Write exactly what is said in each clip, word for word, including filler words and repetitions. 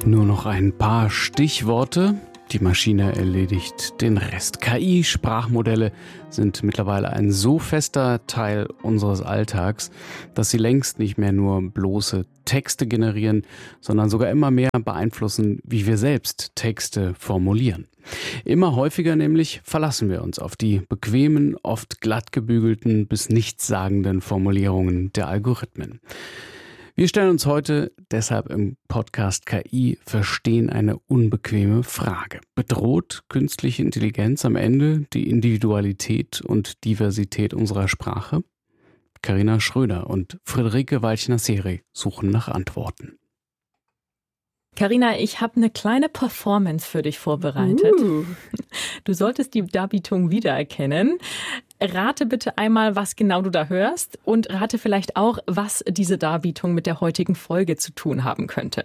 Nur noch ein paar Stichworte. Die Maschine erledigt den Rest. K I, Sprachmodelle sind mittlerweile ein so fester Teil unseres Alltags, dass sie längst nicht mehr nur bloße Texte generieren, sondern sogar immer mehr beeinflussen, wie wir selbst Texte formulieren. Immer häufiger nämlich verlassen wir uns auf die bequemen, oft glatt gebügelten bis nichtssagenden Formulierungen der Algorithmen. Wir stellen uns heute deshalb im Podcast K I verstehen eine unbequeme Frage. Bedroht künstliche Intelligenz am Ende die Individualität und Diversität unserer Sprache? Carina Schröder und Friederike Walchner-Seri suchen nach Antworten. Carina, ich habe eine kleine Performance für dich vorbereitet. Uh. Du solltest die Darbietung wiedererkennen. Rate bitte einmal, was genau du da hörst und rate vielleicht auch, was diese Darbietung mit der heutigen Folge zu tun haben könnte.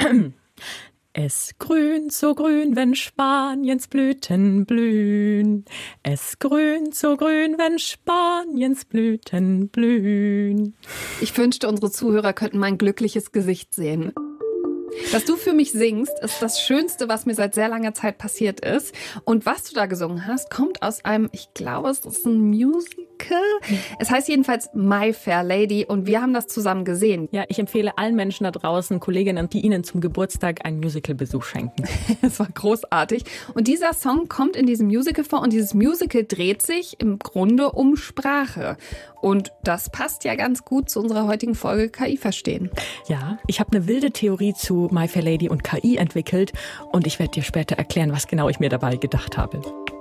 Es grünt so grün, wenn Spaniens Blüten blühen. Es grünt so grün, wenn Spaniens Blüten blühen. Ich wünschte, unsere Zuhörer könnten mein glückliches Gesicht sehen. Dass du für mich singst, ist das Schönste, was mir seit sehr langer Zeit passiert ist. Und was du da gesungen hast, kommt aus einem, ich glaube, es ist ein Musical. Es heißt jedenfalls My Fair Lady und wir haben das zusammen gesehen. Ja, ich empfehle allen Menschen da draußen, Kolleginnen, die ihnen zum Geburtstag einen Musicalbesuch schenken. Es war großartig. Und dieser Song kommt in diesem Musical vor und dieses Musical dreht sich im Grunde um Sprache. Und das passt ja ganz gut zu unserer heutigen Folge K I verstehen. Ja, ich habe eine wilde Theorie zu My Fair Lady und K I entwickelt und ich werde dir später erklären, was genau ich mir dabei gedacht habe.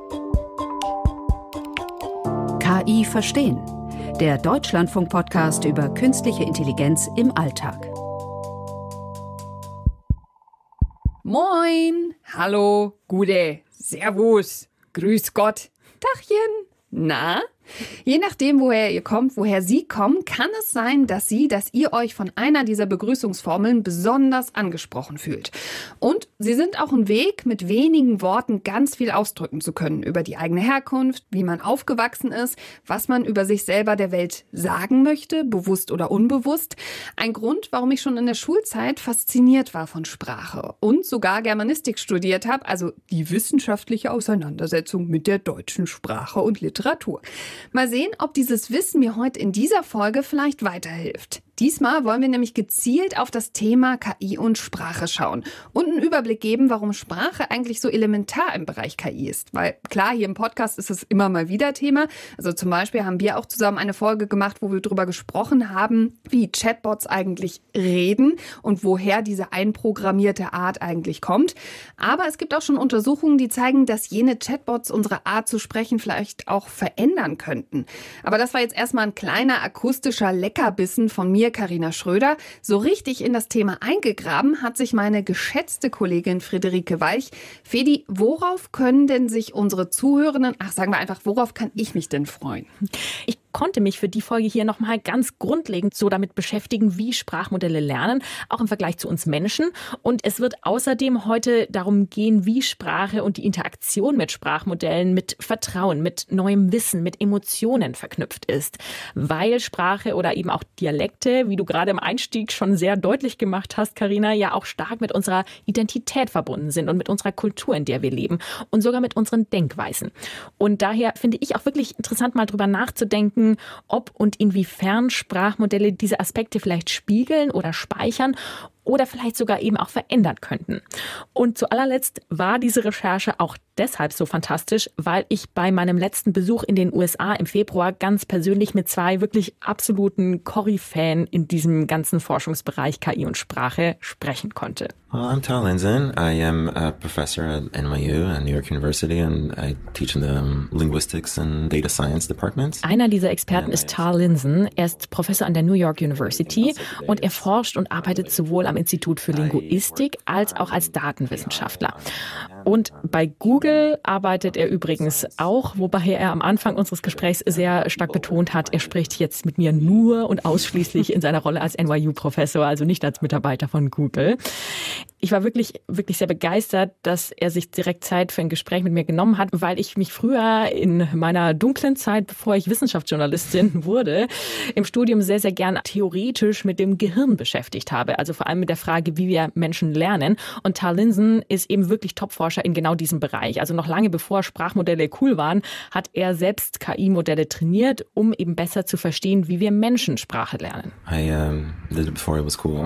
K I verstehen, der Deutschlandfunk-Podcast über künstliche Intelligenz im Alltag. Moin, hallo, Gude, Servus, Grüß Gott, Tachchen, na? Je nachdem, woher ihr kommt, woher Sie kommen, kann es sein, dass Sie, dass ihr euch von einer dieser Begrüßungsformeln besonders angesprochen fühlt. Und sie sind auch ein Weg, mit wenigen Worten ganz viel ausdrücken zu können über die eigene Herkunft, wie man aufgewachsen ist, was man über sich selber der Welt sagen möchte, bewusst oder unbewusst. Ein Grund, warum ich schon in der Schulzeit fasziniert war von Sprache und sogar Germanistik studiert habe, also die wissenschaftliche Auseinandersetzung mit der deutschen Sprache und Literatur. Mal sehen, ob dieses Wissen mir heute in dieser Folge vielleicht weiterhilft. Diesmal wollen wir nämlich gezielt auf das Thema K I und Sprache schauen und einen Überblick geben, warum Sprache eigentlich so elementar im Bereich K I ist. Weil klar, hier im Podcast ist es immer mal wieder Thema. Also zum Beispiel haben wir auch zusammen eine Folge gemacht, wo wir darüber gesprochen haben, wie Chatbots eigentlich reden und woher diese einprogrammierte Art eigentlich kommt. Aber es gibt auch schon Untersuchungen, die zeigen, dass jene Chatbots unsere Art zu sprechen vielleicht auch verändern könnten. Aber das war jetzt erstmal ein kleiner akustischer Leckerbissen von mir, Carina Schröder. So richtig in das Thema eingegraben hat sich meine geschätzte Kollegin Friederike Walch. Fedi, worauf können denn sich unsere Zuhörenden, ach sagen wir einfach, worauf kann ich mich denn freuen? Ich konnte mich für die Folge hier nochmal ganz grundlegend so damit beschäftigen, wie Sprachmodelle lernen, auch im Vergleich zu uns Menschen. Und es wird außerdem heute darum gehen, wie Sprache und die Interaktion mit Sprachmodellen mit Vertrauen, mit neuem Wissen, mit Emotionen verknüpft ist. Weil Sprache oder eben auch Dialekte, wie du gerade im Einstieg schon sehr deutlich gemacht hast, Carina, ja auch stark mit unserer Identität verbunden sind und mit unserer Kultur, in der wir leben und sogar mit unseren Denkweisen. Und daher finde ich auch wirklich interessant, mal drüber nachzudenken, ob und inwiefern Sprachmodelle diese Aspekte vielleicht spiegeln oder speichern oder vielleicht sogar eben auch verändern könnten. Und zu allerletzt war diese Recherche auch deshalb so fantastisch, weil ich bei meinem letzten Besuch in den U S A im Februar ganz persönlich mit zwei wirklich absoluten Koryphäen in diesem ganzen Forschungsbereich K I und Sprache sprechen konnte. Well, I'm Tal Linzen. I am a professor at N Y U, at New York University, and I teach in the um, linguistics and data science departments. Einer dieser Experten ist Tal Linzen. Er ist Professor an der New York University und er forscht und arbeitet sowohl am Institut für Linguistik als auch als Datenwissenschaftler. Und bei Google arbeitet er übrigens auch, wobei er am Anfang unseres Gesprächs sehr stark betont hat, er spricht jetzt mit mir nur und ausschließlich in seiner Rolle als N Y U-Professor, also nicht als Mitarbeiter von Google. ich war wirklich, wirklich sehr begeistert, dass er sich direkt Zeit für ein Gespräch mit mir genommen hat, weil ich mich früher in meiner dunklen Zeit, bevor ich Wissenschaftsjournalistin wurde, im Studium sehr, sehr gern theoretisch mit dem Gehirn beschäftigt habe. Also vor allem mit der Frage, wie wir Menschen lernen. Und Tal Linson ist eben wirklich Topforscher in genau diesem Bereich. Also noch lange bevor Sprachmodelle cool waren, hat er selbst K I-Modelle trainiert, um eben besser zu verstehen, wie wir Menschen Sprache lernen. I um, did it before it was cool.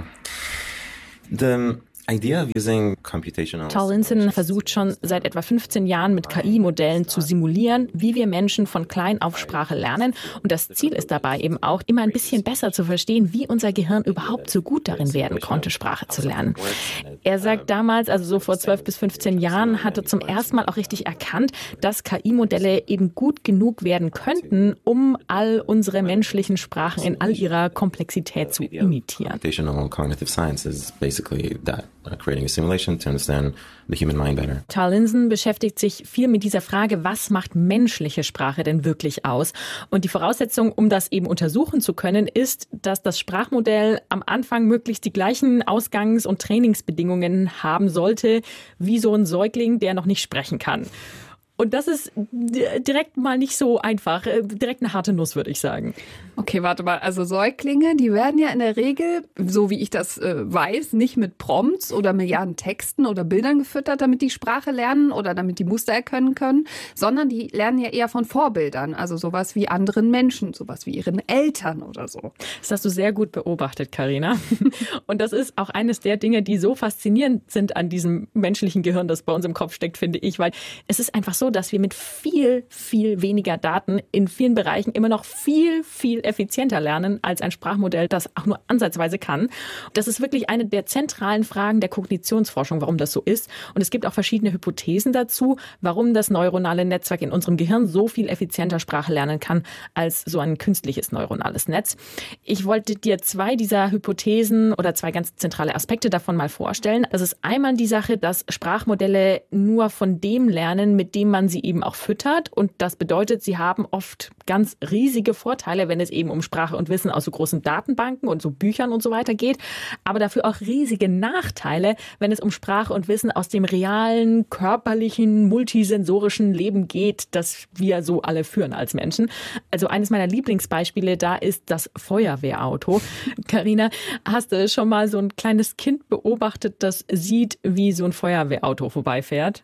The idea of using computational... Tal Linson versucht schon seit etwa fünfzehn Jahren mit K I-Modellen zu simulieren, wie wir Menschen von klein auf Sprache lernen. Und das Ziel ist dabei eben auch, immer ein bisschen besser zu verstehen, wie unser Gehirn überhaupt so gut darin werden konnte, Sprache zu lernen. Er sagt damals, also so vor zwölf bis fünfzehn Jahren, hat er zum ersten Mal auch richtig erkannt, dass K I-Modelle eben gut genug werden könnten, um all unsere menschlichen Sprachen in all ihrer Komplexität zu imitieren. Computational cognitive science is basically that. Creating a simulation to understand the human mind better. Tal Linson beschäftigt sich viel mit dieser Frage, was macht menschliche Sprache denn wirklich aus? Und die Voraussetzung, um das eben untersuchen zu können, ist, dass das Sprachmodell am Anfang möglichst die gleichen Ausgangs- und Trainingsbedingungen haben sollte, wie so ein Säugling, der noch nicht sprechen kann. Und das ist direkt mal nicht so einfach. Direkt eine harte Nuss, würde ich sagen. Okay, warte mal. Also Säuglinge, die werden ja in der Regel, so wie ich das äh, weiß, nicht mit Prompts oder Milliarden Texten oder Bildern gefüttert, damit die Sprache lernen oder damit die Muster erkennen können, sondern die lernen ja eher von Vorbildern. Also sowas wie anderen Menschen, sowas wie ihren Eltern oder so. Das hast du sehr gut beobachtet, Carina. Und das ist auch eines der Dinge, die so faszinierend sind an diesem menschlichen Gehirn, das bei uns im Kopf steckt, finde ich, weil es ist einfach so, dass wir mit viel, viel weniger Daten in vielen Bereichen immer noch viel, viel effizienter lernen als ein Sprachmodell, das auch nur ansatzweise kann. Das ist wirklich eine der zentralen Fragen der Kognitionsforschung, warum das so ist. Und es gibt auch verschiedene Hypothesen dazu, warum das neuronale Netzwerk in unserem Gehirn so viel effizienter Sprache lernen kann als so ein künstliches neuronales Netz. Ich wollte dir zwei dieser Hypothesen oder zwei ganz zentrale Aspekte davon mal vorstellen. Das ist einmal die Sache, dass Sprachmodelle nur von dem lernen, mit dem man sie eben auch füttert. Und das bedeutet, sie haben oft ganz riesige Vorteile, wenn es eben um Sprache und Wissen aus so großen Datenbanken und so Büchern und so weiter geht. Aber dafür auch riesige Nachteile, wenn es um Sprache und Wissen aus dem realen, körperlichen, multisensorischen Leben geht, das wir so alle führen als Menschen. Also eines meiner Lieblingsbeispiele da ist das Feuerwehrauto. Carina, hast du schon mal so ein kleines Kind beobachtet, das sieht, wie so ein Feuerwehrauto vorbeifährt?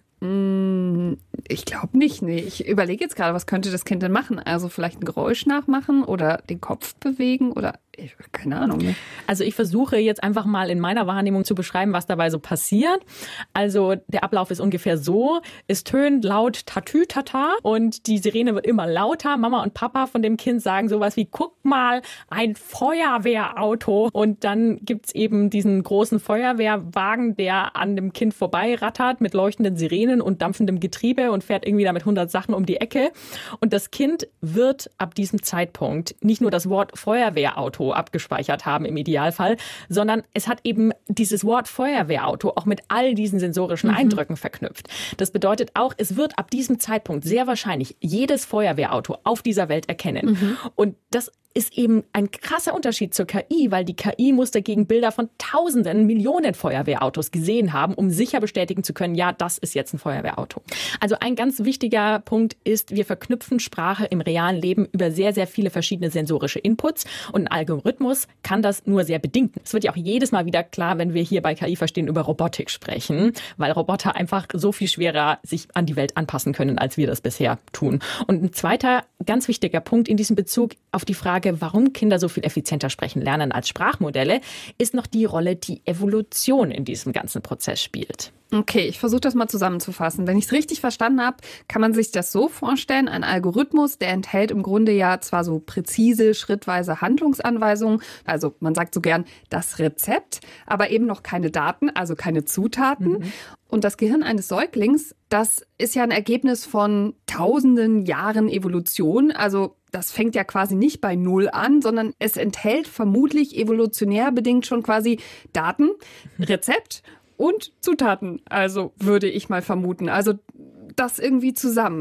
Ich glaube nicht. Nee. Ich überlege jetzt gerade, was könnte das Kind denn machen? Also vielleicht ein Geräusch nachmachen oder den Kopf bewegen oder ich, keine Ahnung. Ne? Also ich versuche jetzt einfach mal in meiner Wahrnehmung zu beschreiben, was dabei so passiert. Also der Ablauf ist ungefähr so. Es tönt laut Tatü Tata und die Sirene wird immer lauter. Mama und Papa von dem Kind sagen sowas wie, guck mal, ein Feuerwehrauto. Und dann gibt's eben diesen großen Feuerwehrwagen, der an dem Kind vorbeirattert mit leuchtenden Sirenen und dampfendem Getriebe und fährt irgendwie da mit hundert Sachen um die Ecke. Und das Kind wird ab diesem Zeitpunkt nicht nur das Wort Feuerwehrauto abgespeichert haben im Idealfall, sondern es hat eben dieses Wort Feuerwehrauto auch mit all diesen sensorischen mhm. Eindrücken verknüpft. Das bedeutet auch, es wird ab diesem Zeitpunkt sehr wahrscheinlich jedes Feuerwehrauto auf dieser Welt erkennen. Mhm. Und das ist eben ein krasser Unterschied zur K I, weil die K I muss dagegen Bilder von Tausenden, Millionen Feuerwehrautos gesehen haben, um sicher bestätigen zu können, ja, das ist jetzt ein Feuerwehrauto. Also ein ganz wichtiger Punkt ist, wir verknüpfen Sprache im realen Leben über sehr, sehr viele verschiedene sensorische Inputs und ein Algorithmus kann das nur sehr bedingt. Es wird ja auch jedes Mal wieder klar, wenn wir hier bei K I verstehen über Robotik sprechen, weil Roboter einfach so viel schwerer sich an die Welt anpassen können, als wir das bisher tun. Und ein zweiter ganz wichtiger Punkt in diesem Bezug auf die Frage, warum Kinder so viel effizienter sprechen lernen als Sprachmodelle, ist noch die Rolle, die Evolution in diesem ganzen Prozess spielt. Okay, ich versuche das mal zusammenzufassen. Wenn ich es richtig verstanden habe, kann man sich das so vorstellen, ein Algorithmus, der enthält im Grunde ja zwar so präzise, schrittweise Handlungsanweisungen, also man sagt so gern das Rezept, aber eben noch keine Daten, also keine Zutaten. Mhm. Und das Gehirn eines Säuglings, das ist ja ein Ergebnis von tausenden Jahren Evolution, also das fängt ja quasi nicht bei Null an, sondern es enthält vermutlich evolutionär bedingt schon quasi Daten, Rezept und Zutaten. Also würde ich mal vermuten. Also das irgendwie zusammen.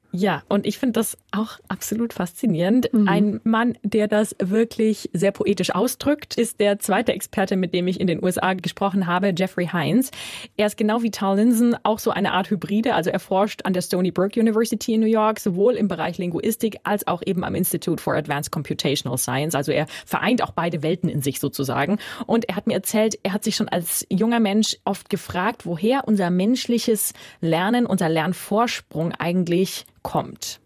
Ja, und ich finde das auch absolut faszinierend. Mhm. Ein Mann, der das wirklich sehr poetisch ausdrückt, ist der zweite Experte, mit dem ich in den U S A gesprochen habe, Jeffrey Hines. Er ist genau wie Tal Linson auch so eine Art Hybride. Also er forscht an der Stony Brook University in New York, sowohl im Bereich Linguistik als auch eben am Institute for Advanced Computational Science. Also er vereint auch beide Welten in sich sozusagen. Und er hat mir erzählt, er hat sich schon als junger Mensch oft gefragt, woher unser menschliches Lernen, unser Lernvorsprung eigentlich kommt.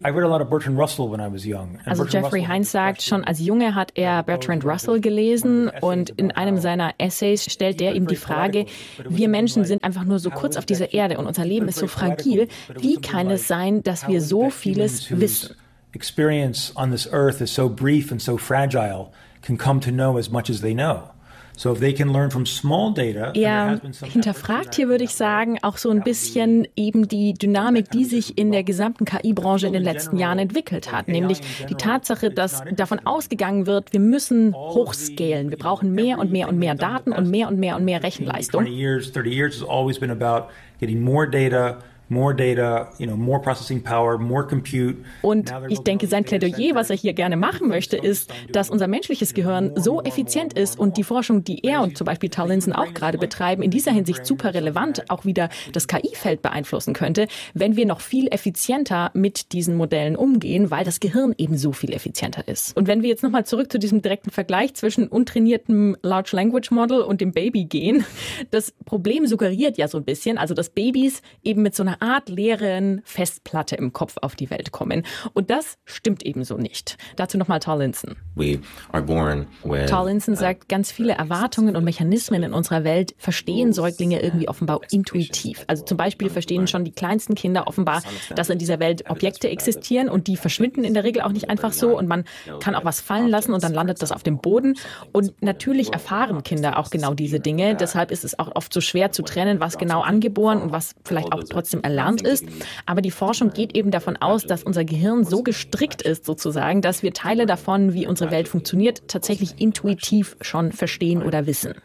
Also Jeffrey Hines sagt, schon als Junge hat er Bertrand Russell gelesen und in einem seiner Essays stellt der ihm die Frage, wir Menschen sind einfach nur so kurz auf dieser Erde und unser Leben ist so fragil. Wie kann es sein, dass wir so vieles wissen? Experience on this earth is so brief and so fragile, can come to know as much as they know. Er hinterfragt hier, würde ich sagen, auch so ein bisschen eben die Dynamik, die sich in der gesamten K I-Branche in den letzten Jahren entwickelt hat. Nämlich die Tatsache, dass davon ausgegangen wird, wir müssen hochscalen. Wir brauchen mehr und mehr und mehr Daten und mehr und mehr und mehr Rechenleistung. More data, you know, more processing power, more compute. Und ich denke, sein Plädoyer, was er hier gerne machen möchte, ist, dass unser menschliches Gehirn so effizient ist und die Forschung, die er und zum Beispiel Tal Linson auch gerade betreiben, in dieser Hinsicht super relevant auch wieder das K I-Feld beeinflussen könnte, wenn wir noch viel effizienter mit diesen Modellen umgehen, weil das Gehirn eben so viel effizienter ist. Und wenn wir jetzt nochmal zurück zu diesem direkten Vergleich zwischen untrainiertem Large Language Model und dem Baby gehen, das Problem suggeriert ja so ein bisschen, also dass Babys eben mit so einer Art leeren Festplatte im Kopf auf die Welt kommen. Und das stimmt ebenso nicht. Dazu nochmal Tal Linson. Tal Linson sagt, ganz viele Erwartungen und Mechanismen in unserer Welt verstehen Säuglinge irgendwie offenbar intuitiv. Also zum Beispiel verstehen schon die kleinsten Kinder offenbar, dass in dieser Welt Objekte existieren und die verschwinden in der Regel auch nicht einfach so und man kann auch was fallen lassen und dann landet das auf dem Boden. Und natürlich erfahren Kinder auch genau diese Dinge. Deshalb ist es auch oft so schwer zu trennen, was genau angeboren und was vielleicht auch trotzdem erlernt ist. Aber die Forschung geht eben davon aus, dass unser Gehirn so gestrickt ist sozusagen, dass wir Teile davon, wie unsere Welt funktioniert, tatsächlich intuitiv schon verstehen oder wissen.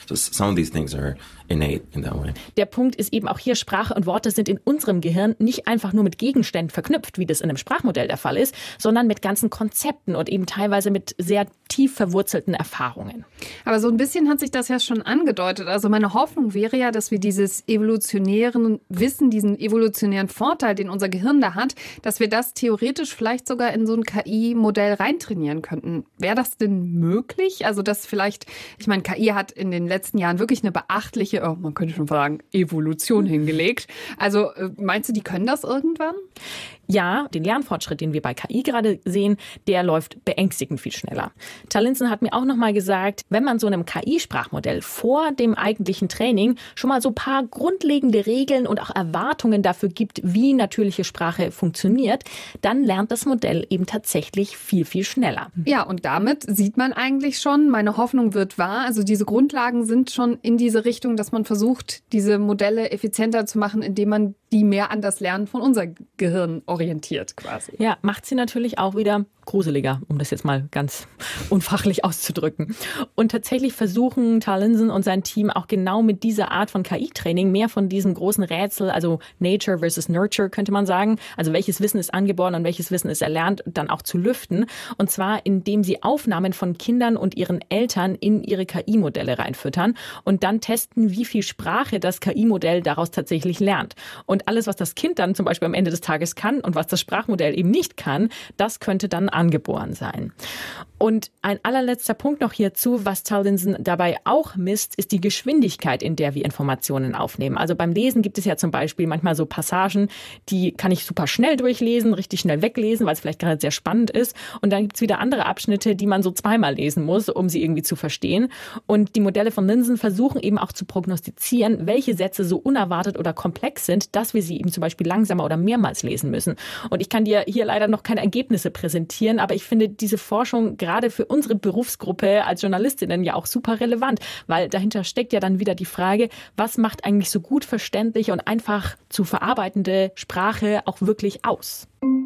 Der Punkt ist eben auch hier, Sprache und Worte sind in unserem Gehirn nicht einfach nur mit Gegenständen verknüpft, wie das in einem Sprachmodell der Fall ist, sondern mit ganzen Konzepten und eben teilweise mit sehr tief verwurzelten Erfahrungen. Aber so ein bisschen hat sich das ja schon angedeutet. Also meine Hoffnung wäre ja, dass wir dieses evolutionären Wissen, diesen evolutionären Vorteil, den unser Gehirn da hat, dass wir das theoretisch vielleicht sogar in so ein K I-Modell reintrainieren könnten. Wäre das denn möglich? Also dass vielleicht, ich meine, K I hat in den letzten Jahren wirklich eine beachtliche, oh, man könnte schon sagen, Evolution hingelegt. Also meinst du, die können das irgendwann? Ja, den Lernfortschritt, den wir bei K I gerade sehen, der läuft beängstigend viel schneller. Tal Linson hat mir auch noch mal gesagt, wenn man so einem K I-Sprachmodell vor dem eigentlichen Training schon mal so ein paar grundlegende Regeln und auch Erwartungen dafür gibt, wie natürliche Sprache funktioniert, dann lernt das Modell eben tatsächlich viel, viel schneller. Ja, und damit sieht man eigentlich schon, meine Hoffnung wird wahr. Also diese Grundlagen sind schon in diese Richtung, dass man versucht, diese Modelle effizienter zu machen, indem man die mehr an das Lernen von unserem Gehirn orientiert quasi. Ja, macht sie natürlich auch wieder gruseliger, um das jetzt mal ganz unfachlich auszudrücken. Und tatsächlich versuchen Tal Linson und sein Team auch genau mit dieser Art von K I-Training mehr von diesem großen Rätsel, also Nature versus Nurture könnte man sagen, also welches Wissen ist angeboren und welches Wissen ist erlernt, dann auch zu lüften. Und zwar, indem sie Aufnahmen von Kindern und ihren Eltern in ihre K I-Modelle reinfüttern und dann testen, wie viel Sprache das K I-Modell daraus tatsächlich lernt. Und alles, was das Kind dann zum Beispiel am Ende des Tages kann und was das Sprachmodell eben nicht kann, das könnte dann angeboren sein. Und ein allerletzter Punkt noch hierzu, was Tal Linson dabei auch misst, ist die Geschwindigkeit, in der wir Informationen aufnehmen. Also beim Lesen gibt es ja zum Beispiel manchmal so Passagen, die kann ich super schnell durchlesen, richtig schnell weglesen, weil es vielleicht gerade sehr spannend ist. Und dann gibt es wieder andere Abschnitte, die man so zweimal lesen muss, um sie irgendwie zu verstehen. Und die Modelle von Linson versuchen eben auch zu prognostizieren, welche Sätze so unerwartet oder komplex sind, dass wir sie eben zum Beispiel langsamer oder mehrmals lesen müssen. Und ich kann dir hier leider noch keine Ergebnisse präsentieren, aber ich finde diese Forschung gerade für unsere Berufsgruppe als Journalistinnen ja auch super relevant, weil dahinter steckt ja dann wieder die Frage, was macht eigentlich so gut verständlich und einfach zu verarbeitende Sprache auch wirklich aus?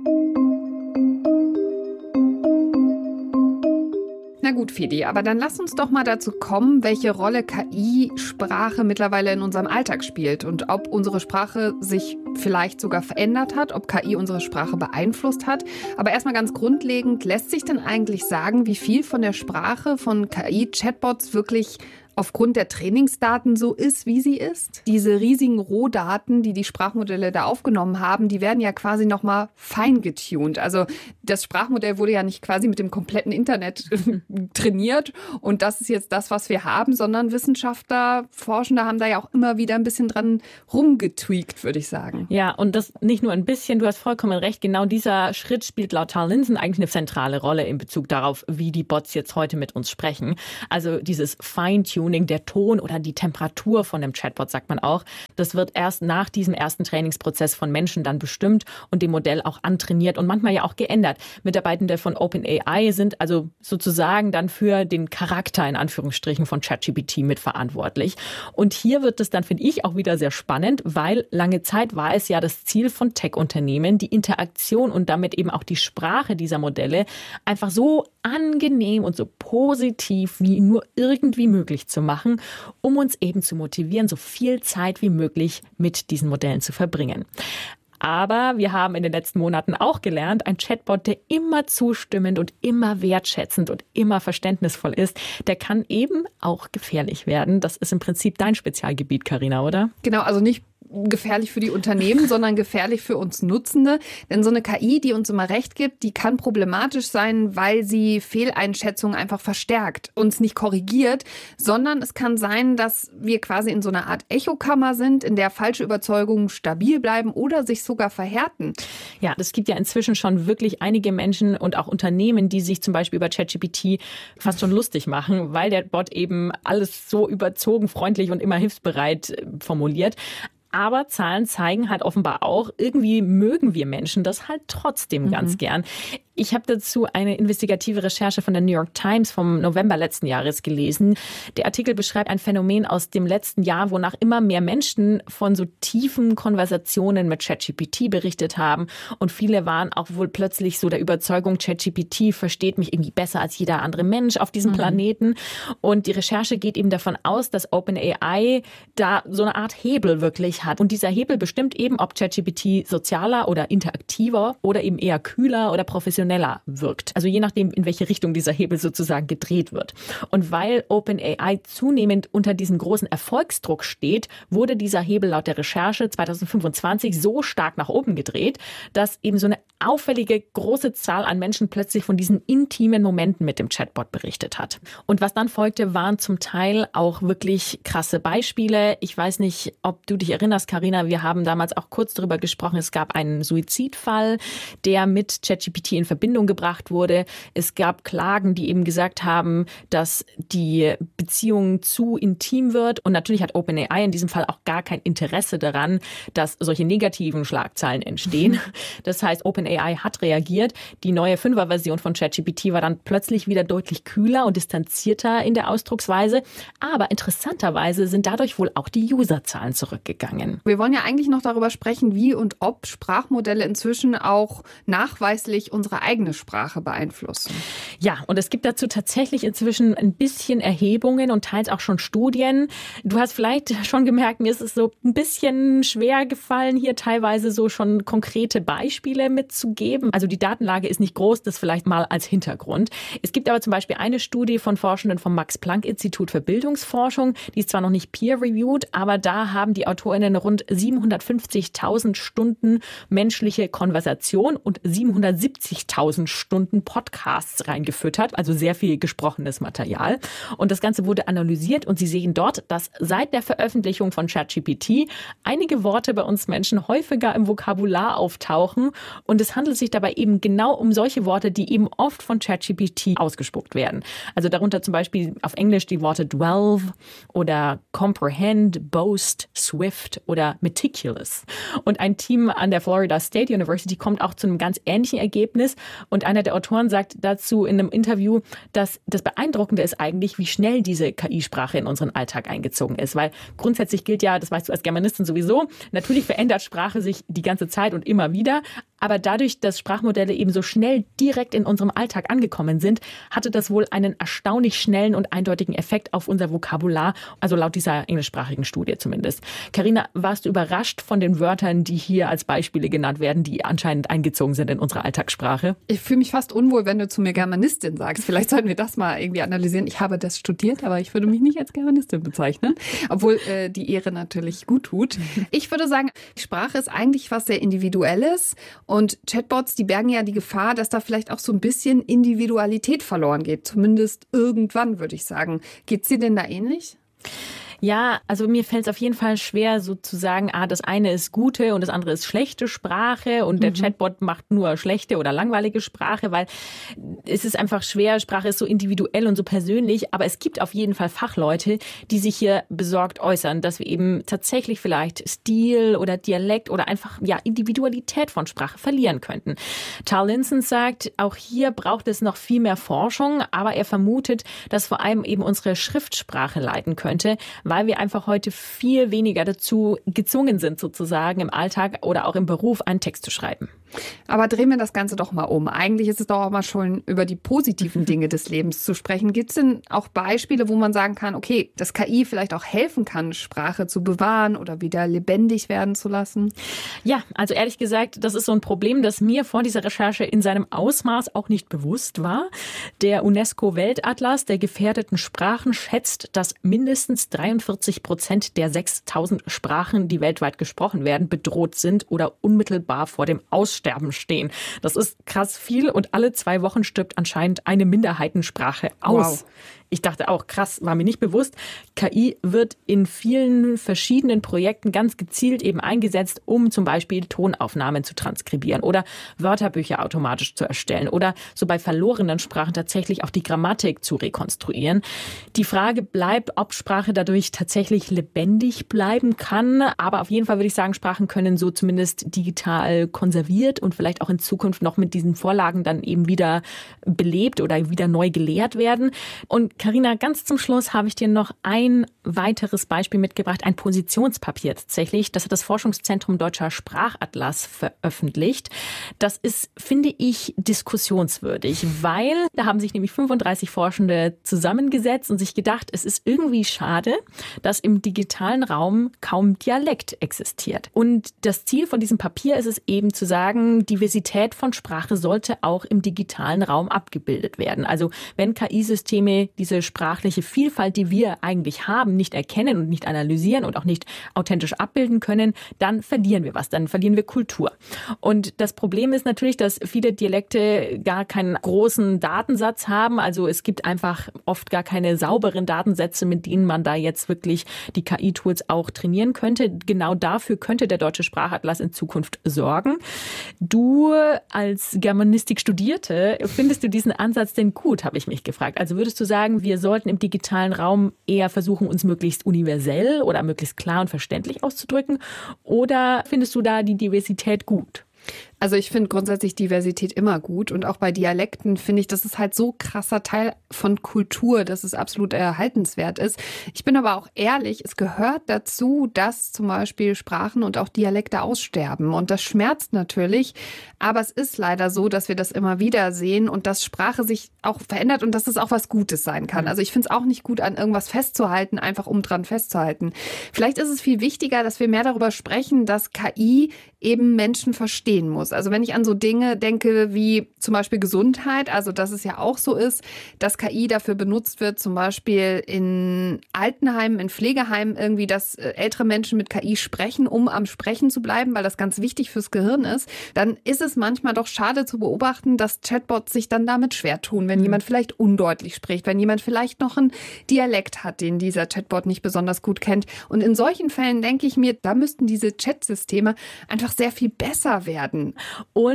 Na gut, Fedi, aber dann lass uns doch mal dazu kommen, welche Rolle K I-Sprache mittlerweile in unserem Alltag spielt und ob unsere Sprache sich vielleicht sogar verändert hat, ob K I unsere Sprache beeinflusst hat. Aber erstmal ganz grundlegend, lässt sich denn eigentlich sagen, wie viel von der Sprache von K I-Chatbots wirklich aufgrund der Trainingsdaten so ist, wie sie ist? Diese riesigen Rohdaten, die die Sprachmodelle da aufgenommen haben, die werden ja quasi nochmal feingetuned. Also das Sprachmodell wurde ja nicht quasi mit dem kompletten Internet trainiert und das ist jetzt das, was wir haben, sondern Wissenschaftler, Forschende haben da ja auch immer wieder ein bisschen dran rumgetweakt, würde ich sagen. Ja, und das nicht nur ein bisschen, du hast vollkommen recht, genau dieser Schritt spielt laut Tal Linson eigentlich eine zentrale Rolle in Bezug darauf, wie die Bots jetzt heute mit uns sprechen. Also dieses Feintuning, der Ton oder die Temperatur von dem Chatbot, sagt man auch. Das wird erst nach diesem ersten Trainingsprozess von Menschen dann bestimmt und dem Modell auch antrainiert und manchmal ja auch geändert. Mitarbeitende von OpenAI sind also sozusagen dann für den Charakter in Anführungsstrichen von ChatGPT mitverantwortlich. Und hier wird es dann, finde ich, auch wieder sehr spannend, weil lange Zeit war es ja das Ziel von Tech-Unternehmen, die Interaktion und damit eben auch die Sprache dieser Modelle einfach so angenehm und so positiv wie nur irgendwie möglich zu machen, um uns eben zu motivieren, so viel Zeit wie möglich mit diesen Modellen zu verbringen. Aber wir haben in den letzten Monaten auch gelernt, ein Chatbot, der immer zustimmend und immer wertschätzend und immer verständnisvoll ist, der kann eben auch gefährlich werden. Das ist im Prinzip dein Spezialgebiet, Carina, oder? Genau, also nicht gefährlich für die Unternehmen, sondern gefährlich für uns Nutzende. Denn so eine K I, die uns immer recht gibt, die kann problematisch sein, weil sie Fehleinschätzungen einfach verstärkt, uns nicht korrigiert, sondern es kann sein, dass wir quasi in so einer Art Echokammer sind, in der falsche Überzeugungen stabil bleiben oder sich sogar verhärten. Ja, es gibt ja inzwischen schon wirklich einige Menschen und auch Unternehmen, die sich zum Beispiel über ChatGPT fast schon lustig machen, weil der Bot eben alles so überzogen, freundlich und immer hilfsbereit formuliert. Aber Zahlen zeigen halt offenbar auch, irgendwie mögen wir Menschen das halt trotzdem mhm. ganz gern. Ich habe dazu eine investigative Recherche von der New York Times vom November letzten Jahres gelesen. Der Artikel beschreibt ein Phänomen aus dem letzten Jahr, wonach immer mehr Menschen von so tiefen Konversationen mit ChatGPT berichtet haben. Und viele waren auch wohl plötzlich so der Überzeugung, ChatGPT versteht mich irgendwie besser als jeder andere Mensch auf diesem mhm. Planeten. Und die Recherche geht eben davon aus, dass OpenAI da so eine Art Hebel wirklich hat. Und dieser Hebel bestimmt eben, ob ChatGPT sozialer oder interaktiver oder eben eher kühler oder professioneller wirkt. Also je nachdem, in welche Richtung dieser Hebel sozusagen gedreht wird. Und weil OpenAI zunehmend unter diesem großen Erfolgsdruck steht, wurde dieser Hebel laut der Recherche zwanzig fünfundzwanzig so stark nach oben gedreht, dass eben so eine auffällige große Zahl an Menschen plötzlich von diesen intimen Momenten mit dem Chatbot berichtet hat. Und was dann folgte, waren zum Teil auch wirklich krasse Beispiele. Ich weiß nicht, ob du dich erinnerst, Carina, wir haben damals auch kurz darüber gesprochen. Es gab einen Suizidfall, der mit ChatGPT in Verbindung gebracht wurde. Es gab Klagen, die eben gesagt haben, dass die Beziehung zu intim wird. Und natürlich hat OpenAI in diesem Fall auch gar kein Interesse daran, dass solche negativen Schlagzeilen entstehen. Das heißt, OpenAI hat reagiert. Die neue Fünfer-Version von ChatGPT war dann plötzlich wieder deutlich kühler und distanzierter in der Ausdrucksweise. Aber interessanterweise sind dadurch wohl auch die Userzahlen zurückgegangen. Wir wollen ja eigentlich noch darüber sprechen, wie und ob Sprachmodelle inzwischen auch nachweislich unsere eigene Sprache beeinflussen. Ja, und es gibt dazu tatsächlich inzwischen ein bisschen Erhebungen und teils auch schon Studien. Du hast vielleicht schon gemerkt, mir ist es so ein bisschen schwer gefallen, hier teilweise so schon konkrete Beispiele mitzugeben. Also die Datenlage ist nicht groß, das vielleicht mal als Hintergrund. Es gibt aber zum Beispiel eine Studie von Forschenden vom Max-Planck-Institut für Bildungsforschung. Die ist zwar noch nicht peer-reviewed, aber da haben die AutorInnen rund siebenhundertfünfzigtausend Stunden menschliche Konversation und siebenhundertsiebzigtausend Stunden Podcasts reingefüttert, also sehr viel gesprochenes Material. Und das Ganze wurde analysiert und sie sehen dort, dass seit der Veröffentlichung von ChatGPT einige Worte bei uns Menschen häufiger im Vokabular auftauchen. Und es handelt sich dabei eben genau um solche Worte, die eben oft von ChatGPT ausgespuckt werden. Also darunter zum Beispiel auf Englisch die Worte dwelve oder comprehend, boast, swift oder meticulous. Und ein Team an der Florida State University kommt auch zu einem ganz ähnlichen Ergebnis. Und einer der Autoren sagt dazu in einem Interview, dass das Beeindruckende ist eigentlich, wie schnell diese K I-Sprache in unseren Alltag eingezogen ist. Weil grundsätzlich gilt ja, das weißt du als Germanistin sowieso, natürlich verändert Sprache sich die ganze Zeit und immer wieder. Aber dadurch, dass Sprachmodelle eben so schnell direkt in unserem Alltag angekommen sind, hatte das wohl einen erstaunlich schnellen und eindeutigen Effekt auf unser Vokabular, also laut dieser englischsprachigen Studie zumindest. Carina, warst du überrascht von den Wörtern, die hier als Beispiele genannt werden, die anscheinend eingezogen sind in unsere Alltagssprache? Ich fühle mich fast unwohl, wenn du zu mir Germanistin sagst. Vielleicht sollten wir das mal irgendwie analysieren. Ich habe das studiert, aber ich würde mich nicht als Germanistin bezeichnen, obwohl äh, die Ehre natürlich gut tut. Ich würde sagen, Sprache ist eigentlich was sehr Individuelles und Chatbots, die bergen ja die Gefahr, dass da vielleicht auch so ein bisschen Individualität verloren geht. Zumindest irgendwann, würde ich sagen. Geht's dir denn da ähnlich? Ja, also mir fällt es auf jeden Fall schwer, so zu sagen, ah, das eine ist gute und das andere ist schlechte Sprache und der mhm. Chatbot macht nur schlechte oder langweilige Sprache, weil es ist einfach schwer, Sprache ist so individuell und so persönlich, aber es gibt auf jeden Fall Fachleute, die sich hier besorgt äußern, dass wir eben tatsächlich vielleicht Stil oder Dialekt oder einfach ja Individualität von Sprache verlieren könnten. Tal Linson sagt, auch hier braucht es noch viel mehr Forschung, aber er vermutet, dass vor allem eben unsere Schriftsprache leiden könnte, weil wir einfach heute viel weniger dazu gezwungen sind, sozusagen im Alltag oder auch im Beruf einen Text zu schreiben. Aber drehen wir das Ganze doch mal um. Eigentlich ist es doch auch mal schon über die positiven Dinge des Lebens zu sprechen. Gibt es denn auch Beispiele, wo man sagen kann, okay, dass K I vielleicht auch helfen kann, Sprache zu bewahren oder wieder lebendig werden zu lassen? Ja, also ehrlich gesagt, das ist so ein Problem, das mir vor dieser Recherche in seinem Ausmaß auch nicht bewusst war. Der UNESCO-Weltatlas der gefährdeten Sprachen schätzt, dass mindestens dreiundvierzig Prozent der sechstausend Sprachen, die weltweit gesprochen werden, bedroht sind oder unmittelbar vor dem Aussterben stehen. Das ist krass viel und alle zwei Wochen stirbt anscheinend eine Minderheitensprache aus. Wow. Ich dachte auch, krass, war mir nicht bewusst. K I wird in vielen verschiedenen Projekten ganz gezielt eben eingesetzt, um zum Beispiel Tonaufnahmen zu transkribieren oder Wörterbücher automatisch zu erstellen oder so bei verlorenen Sprachen tatsächlich auch die Grammatik zu rekonstruieren. Die Frage bleibt, ob Sprache dadurch tatsächlich lebendig bleiben kann. Aber auf jeden Fall würde ich sagen, Sprachen können so zumindest digital konserviert und vielleicht auch in Zukunft noch mit diesen Vorlagen dann eben wieder belebt oder wieder neu gelehrt werden. Und Carina, ganz zum Schluss habe ich dir noch ein weiteres Beispiel mitgebracht, ein Positionspapier tatsächlich. Das hat das Forschungszentrum Deutscher Sprachatlas veröffentlicht. Das ist, finde ich, diskussionswürdig, weil da haben sich nämlich fünfunddreißig Forschende zusammengesetzt und sich gedacht, es ist irgendwie schade, dass im digitalen Raum kaum Dialekt existiert. Und das Ziel von diesem Papier ist es eben zu sagen, Diversität von Sprache sollte auch im digitalen Raum abgebildet werden. Also wenn K I-Systeme diese sprachliche Vielfalt, die wir eigentlich haben, nicht erkennen und nicht analysieren und auch nicht authentisch abbilden können, dann verlieren wir was, dann verlieren wir Kultur. Und das Problem ist natürlich, dass viele Dialekte gar keinen großen Datensatz haben. Also es gibt einfach oft gar keine sauberen Datensätze, mit denen man da jetzt wirklich die K I-Tools auch trainieren könnte. Genau dafür könnte der Deutsche Sprachatlas in Zukunft sorgen. Du als Germanistik-Studierte, findest du diesen Ansatz denn gut, habe ich mich gefragt. Also würdest du sagen, wir sollten im digitalen Raum eher versuchen, uns möglichst universell oder möglichst klar und verständlich auszudrücken? Oder findest du da die Diversität gut? Also ich finde grundsätzlich Diversität immer gut und auch bei Dialekten finde ich, das ist halt so krasser Teil von Kultur, dass es absolut erhaltenswert ist. Ich bin aber auch ehrlich, es gehört dazu, dass zum Beispiel Sprachen und auch Dialekte aussterben und das schmerzt natürlich, aber es ist leider so, dass wir das immer wieder sehen und dass Sprache sich auch verändert und dass es auch was Gutes sein kann. Also ich finde es auch nicht gut, an irgendwas festzuhalten, einfach um dran festzuhalten. Vielleicht ist es viel wichtiger, dass wir mehr darüber sprechen, dass K I eben Menschen verstehen muss. Also wenn ich an so Dinge denke wie zum Beispiel Gesundheit, also dass es ja auch so ist, dass K I dafür benutzt wird, zum Beispiel in Altenheimen, in Pflegeheimen irgendwie, dass ältere Menschen mit K I sprechen, um am Sprechen zu bleiben, weil das ganz wichtig fürs Gehirn ist, dann ist es manchmal doch schade zu beobachten, dass Chatbots sich dann damit schwer tun, wenn mhm. jemand vielleicht undeutlich spricht, wenn jemand vielleicht noch einen Dialekt hat, den dieser Chatbot nicht besonders gut kennt. Und in solchen Fällen denke ich mir, da müssten diese Chatsysteme einfach sehr viel besser werden. Und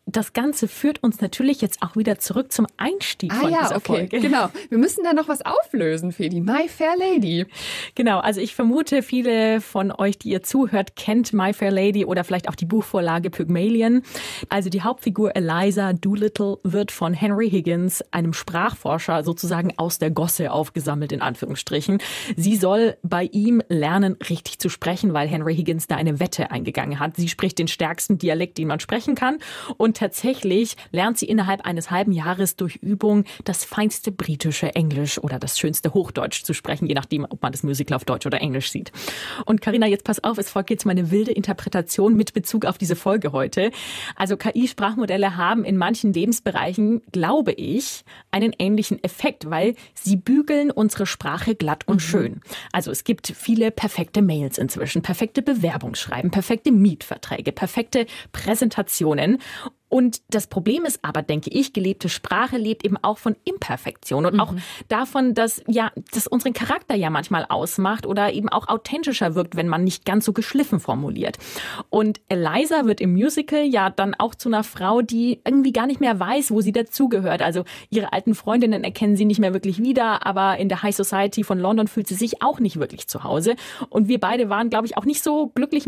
das Ganze führt uns natürlich jetzt auch wieder zurück zum Einstieg ah, von ja, dieser okay, Folge. Genau. Wir müssen da noch was auflösen, Fedi. My Fair Lady. Genau, also ich vermute, viele von euch, die ihr zuhört, kennt My Fair Lady oder vielleicht auch die Buchvorlage Pygmalion. Also die Hauptfigur Eliza Doolittle wird von Henry Higgins, einem Sprachforscher, sozusagen aus der Gosse aufgesammelt, in Anführungsstrichen. Sie soll bei ihm lernen, richtig zu sprechen, weil Henry Higgins da eine Wette eingegangen hat. Sie spricht den stärksten Dialekt, den man sprechen kann. Und tatsächlich lernt sie innerhalb eines halben Jahres durch Übung das feinste britische Englisch oder das schönste Hochdeutsch zu sprechen, je nachdem, ob man das Musical auf Deutsch oder Englisch sieht. Und Carina, jetzt pass auf, es folgt jetzt meine wilde Interpretation mit Bezug auf diese Folge heute. Also K I-Sprachmodelle haben in manchen Lebensbereichen, glaube ich, einen ähnlichen Effekt, weil sie bügeln unsere Sprache glatt und mhm. schön. Also es gibt viele perfekte Mails inzwischen, perfekte Bewerbungsschreiben, perfekte Mietverträge, perfekte Präsentationen. Und das Problem ist aber, denke ich, gelebte Sprache lebt eben auch von Imperfektion und mhm. auch davon, dass ja, das unseren Charakter ja manchmal ausmacht oder eben auch authentischer wirkt, wenn man nicht ganz so geschliffen formuliert. Und Eliza wird im Musical ja dann auch zu einer Frau, die irgendwie gar nicht mehr weiß, wo sie dazugehört. Also ihre alten Freundinnen erkennen sie nicht mehr wirklich wieder, aber in der High Society von London fühlt sie sich auch nicht wirklich zu Hause. Und wir beide waren, glaube ich, auch nicht so glücklich